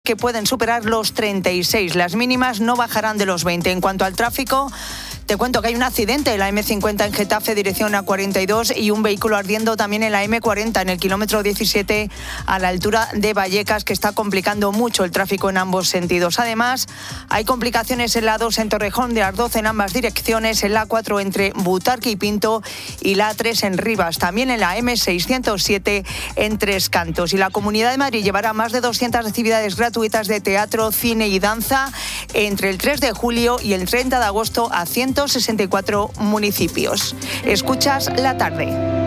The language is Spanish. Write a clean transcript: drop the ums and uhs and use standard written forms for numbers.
que pueden superar los 36. Las mínimas no bajarán de los 20. En cuanto al tráfico, te cuento que hay un accidente en la M50 en Getafe, dirección A42, y un vehículo ardiendo también en la M40, en el kilómetro 17, a la altura de Vallecas, que está complicando mucho el tráfico en ambos sentidos. Además, hay complicaciones en la A2 en Torrejón de Ardoz en ambas direcciones, en la A4 entre Butarque y Pinto y la A3 en Rivas, también en la M607 en Tres Cantos. Y la Comunidad de Madrid llevará más de 200 actividades gratuitas de teatro, cine y danza entre el 3 de julio y el 30 de agosto a 164 municipios. Escuchas La Tarde.